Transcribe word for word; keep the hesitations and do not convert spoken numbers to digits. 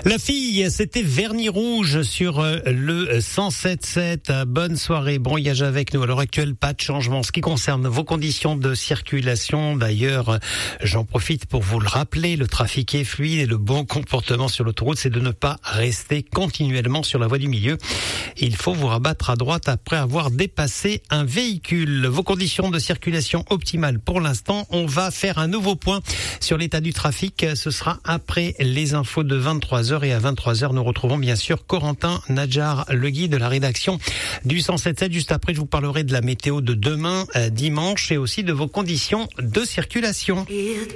La fille, c'était Vernis Rouge sur le cent sept sept. Bonne soirée, bon voyage avec nous. À l'heure actuelle, pas de changement. En ce qui concerne vos conditions de circulation, d'ailleurs, j'en profite pour vous le rappeler, le trafic est fluide et le bon comportement sur l'autoroute, c'est de ne pas rester continuellement sur la voie du milieu. Il faut vous rabattre à droite après avoir dépassé un véhicule. Vos conditions de circulation optimales pour l'instant. On va faire un nouveau point sur l'état du trafic. Ce sera après les infos de vingt-trois heures, et à vingt-trois heures, nous retrouvons bien sûr Corentin Nadjar, le guide de la rédaction du cent sept sept. Juste après, je vous parlerai de la météo de demain, euh, dimanche, et aussi de vos conditions de circulation.